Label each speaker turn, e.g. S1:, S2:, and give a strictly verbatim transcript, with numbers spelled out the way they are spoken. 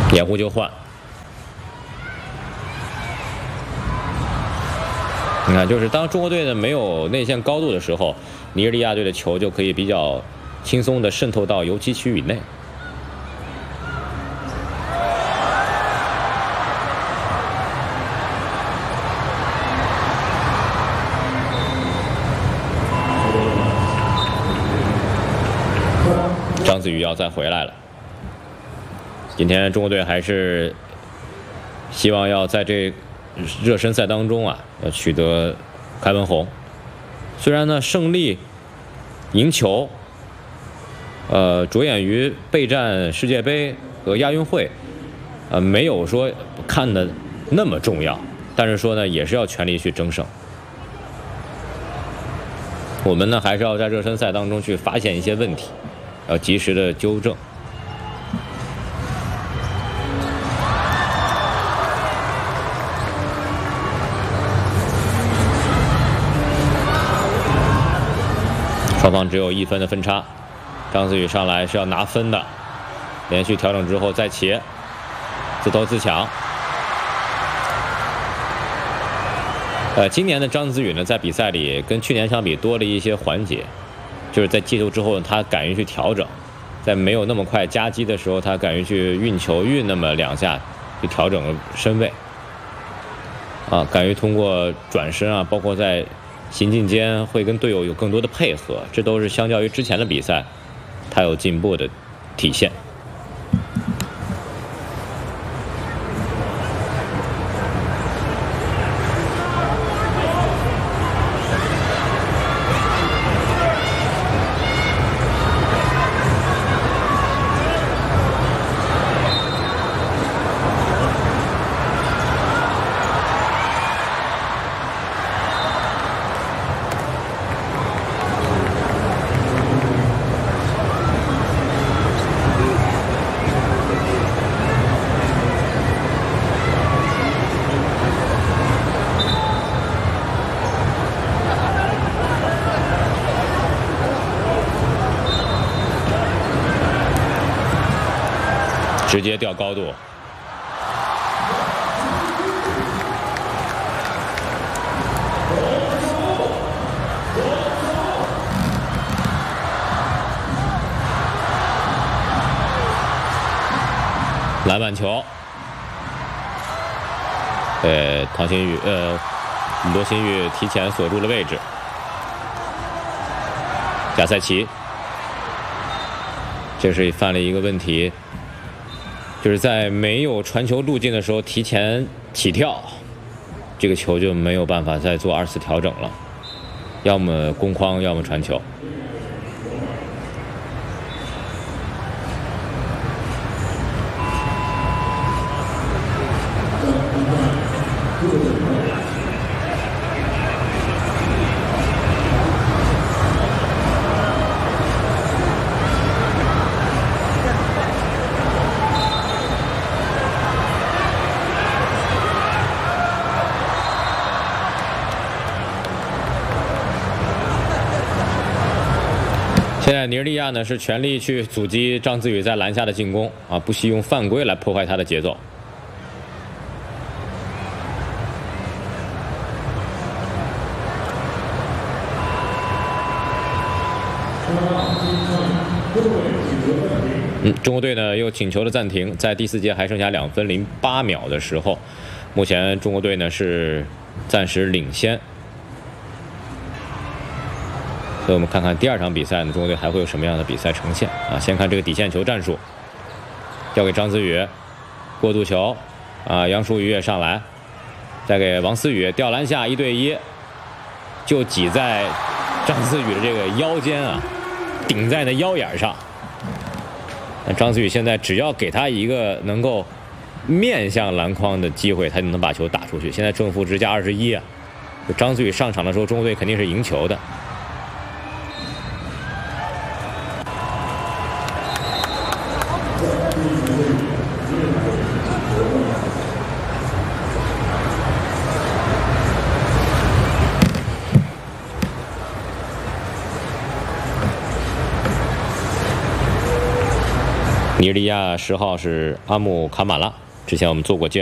S1: 掩护就换。你看，就是当中国队呢没有内线高度的时候，尼日利亚队的球就可以比较轻松地渗透到油漆区域以内。张子宇要再回来了。今天中国队还是希望要在这热身赛当中啊，要取得开门红。虽然呢胜利赢球，呃，着眼于备战世界杯和亚运会，呃，没有说看的那么重要，但是说呢，也是要全力去争胜。我们呢还是要在热身赛当中去发现一些问题，要及时的纠正。双方只有一分的分差，张子宇上来是要拿分的，连续调整之后再起，自投自抢。呃，今年的张子宇呢，在比赛里跟去年相比多了一些环节，就是在接球之后，他敢于去调整，在没有那么快夹击的时候，他敢于去运球，运那么两下，去调整身位。啊，敢于通过转身啊，包括在行进间会跟队友有更多的配合，这都是相较于之前的比赛，他有进步的体现。直接调高度，篮板球，呃，唐新宇，呃，罗新宇提前锁住了位置，贾赛奇，这是犯了一个问题。就是在没有传球路径的时候提前起跳，这个球就没有办法再做二次调整了，要么攻框，要么传球。现在尼日利亚呢是全力去阻击张子宇在篮下的进攻啊，不惜用犯规来破坏他的节奏。嗯，中国队呢又请求了暂停，在第四节还剩下两分零八秒的时候，目前中国队呢是暂时领先。所以我们看看第二场比赛呢，中国队还会有什么样的比赛呈现啊？先看这个底线球战术，交给张子宇，过渡球，啊，杨舒宇也上来，再给王思雨吊篮下一对一，就挤在张子宇的这个腰间啊，顶在那腰眼上。那张子宇现在只要给他一个能够面向篮筐的机会，他就能把球打出去。现在正负值加二十一啊，张子宇上场的时候，中国队肯定是赢球的。 尼日利亚十号是阿姆卡马拉，之前我们做过介